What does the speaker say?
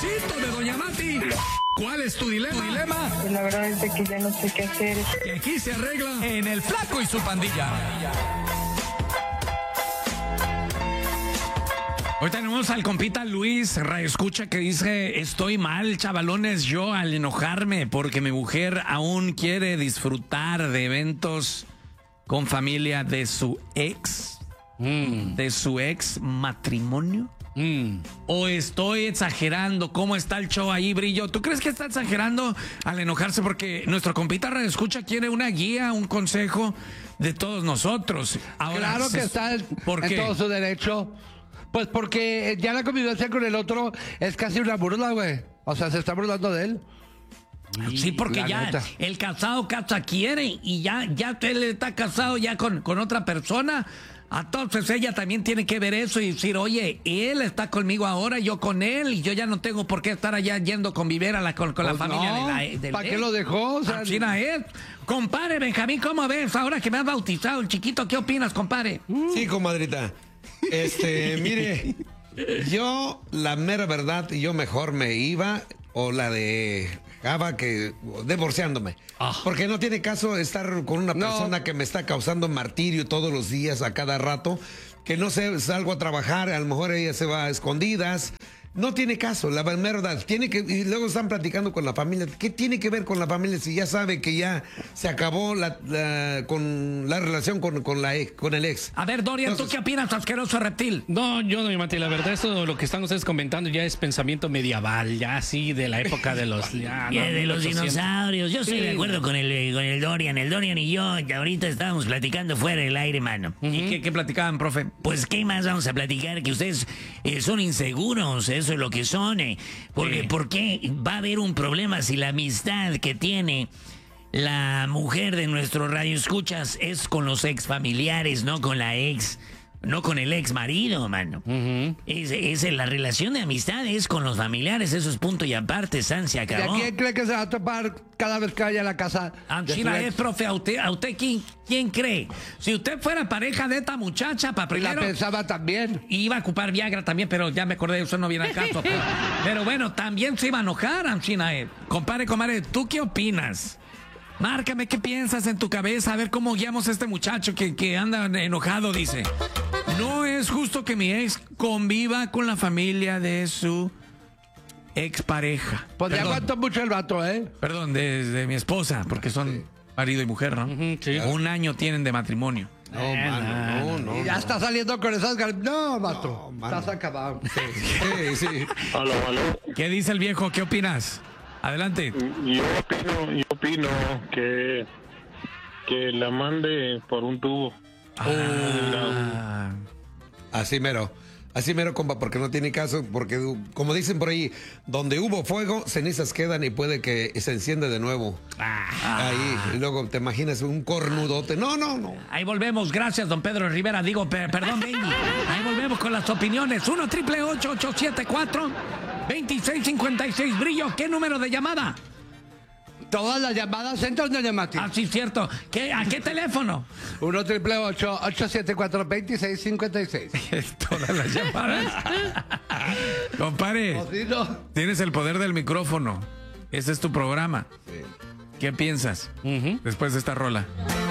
Ponchito de Doña Mati. ¿Cuál es tu dilema? Pues la verdad es de que ya no sé qué hacer. Que aquí se arregla en El Flaco y su pandilla. Hoy tenemos al compita Luis, radioescucha, que dice: estoy mal, chavalones, yo al enojarme porque mi mujer aún quiere disfrutar de eventos con familia de su ex, de su ex matrimonio. ¿O estoy exagerando? ¿Cómo está el show ahí, Brillo? ¿Tú crees que está exagerando al enojarse? Porque nuestro compita radioescucha quiere una guía, un consejo de todos nosotros. Ahora, claro que está en todo su derecho. Pues porque ya la convivencia con el otro es casi una burla, güey. O sea, se está burlando de él. Sí, porque ya neta, el casado casa quiere y ya él está casado ya con otra persona. Entonces ella también tiene que ver eso y decir: oye, él está conmigo ahora, yo con él, y yo ya no tengo por qué estar allá yendo a convivir con la familia del ¿para qué lo dejó? O sea, China es. Compadre Benjamín, ¿cómo ves? Ahora que me has bautizado el chiquito, ¿qué opinas, compadre? Sí, comadrita. Mire, yo, la mera verdad, yo mejor me iba o la dejaba que divorciándome. Porque no tiene caso estar con una persona que me está causando martirio todos los días, a cada rato, que no sé, salgo a trabajar, a lo mejor ella se va a escondidas. No tiene caso, la verdad. Y luego están platicando con la familia. ¿Qué tiene que ver con la familia si ya sabe que ya se acabó con la relación con el ex? A ver, Dorian, entonces, ¿tú qué opinas, asqueroso reptil? No, yo no, Mati, la verdad, esto lo que están ustedes comentando ya es pensamiento medieval, ya así de la época de los... de los dinosaurios. Yo estoy de acuerdo con el Dorian. El Dorian y yo ya ahorita estábamos platicando fuera del aire, mano. ¿Y qué platicaban, profe? Pues, ¿qué más vamos a platicar? Que ustedes son inseguros, eso es lo que son. Porque, ¿por qué va a haber un problema si la amistad que tiene la mujer de nuestro radioescuchas es con los ex familiares, no con la ex, no con el ex marido, mano? La relación de amistad es con los familiares, eso es punto y aparte, San, se acabó. ¿Y a quién cree que se va a topar cada vez que vaya a la casa? China es, profe, a usted ¿quién cree? Si usted fuera pareja de esta muchacha, para primero... La pensaba también. Iba a ocupar Viagra también, pero ya me acordé, eso no viene al caso. Pero bueno, también se iba a enojar, China. Compadre, ¿tú qué opinas? Márcame, ¿qué piensas en tu cabeza? A ver cómo guiamos a este muchacho que anda enojado, dice: no es justo que mi ex conviva con la familia de su expareja. Pues ya aguantó mucho el vato, Perdón, de mi esposa, porque son marido y mujer, ¿no? Sí. 1 año tienen de matrimonio. No, mano, no. Ya está saliendo con esas ganas. No, vato. Estás acabado. Sí. Aló. ¿Qué dice el viejo? ¿Qué opinas? Adelante. Yo opino que la mande por un tubo. Así mero, compa, porque no tiene caso, porque como dicen por ahí, donde hubo fuego, cenizas quedan y puede que se encienda de nuevo. Ahí, y luego te imaginas un cornudote. No. Ahí volvemos, gracias, don Pedro Rivera. Perdón, Benny. Ahí volvemos con las opiniones. 1-888-874-2656. Brillo, ¿qué número de llamada? Todas las llamadas entran, doña Mati. Sí, cierto. ¿A qué teléfono? 1-888-874-2656. Todas las llamadas. Compadre, tienes el poder del micrófono. Ese es tu programa. ¿Qué piensas después de esta rola?